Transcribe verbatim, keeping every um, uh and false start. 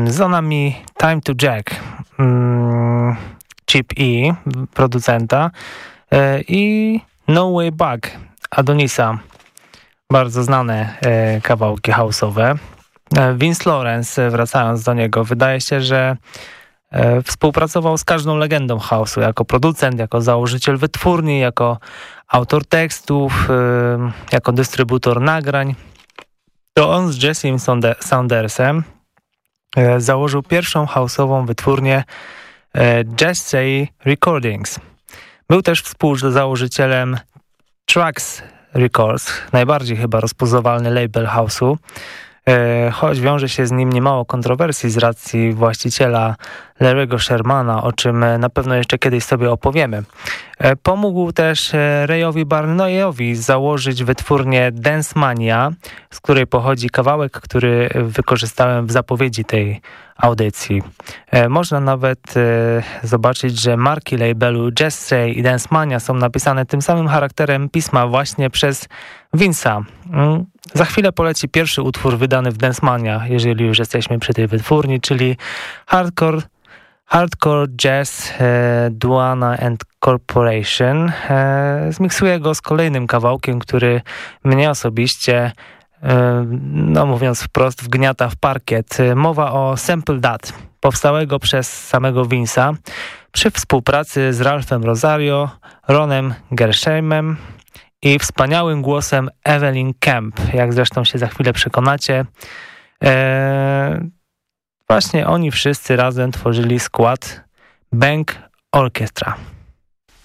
Za nami Time to Jack, Chip E, producenta, i No Way Back Adonisa. Bardzo znane kawałki house'owe. Vince Lawrence, wracając do niego, wydaje się, że współpracował z każdą legendą house'u, jako producent, jako założyciel wytwórni, jako autor tekstów, jako dystrybutor nagrań. To on z Jessim Saundersem założył pierwszą house'ową wytwórnię Jesse Recordings. Był też współzałożycielem Trax Records, najbardziej chyba rozpoznawalny label house'u, choć wiąże się z nim niemało kontrowersji z racji właściciela Larry'ego Shermana, o czym na pewno jeszcze kiedyś sobie opowiemy. Pomógł też Rayowi Barnoyowi założyć wytwórnię Dance Mania, z której pochodzi kawałek, który wykorzystałem w zapowiedzi tej audycji. Można nawet zobaczyć, że marki labelu Jesse i Dance Mania są napisane tym samym charakterem pisma właśnie przez Vince'a. Za chwilę poleci pierwszy utwór wydany w Dance Mania, jeżeli już jesteśmy przy tej wytwórni, czyli Hardcore Hardcore Jazz e, Duana and Corporation. E, zmiksuję go z kolejnym kawałkiem, który mnie osobiście, e, no mówiąc wprost, wgniata w parkiet. Mowa o Sample That, powstałego przez samego Vince'a przy współpracy z Ralphem Rosario, Ronem Gershamem i wspaniałym głosem Evelyn Kemp, jak zresztą się za chwilę przekonacie. E, Właśnie oni wszyscy razem tworzyli skład Bank Orchestra.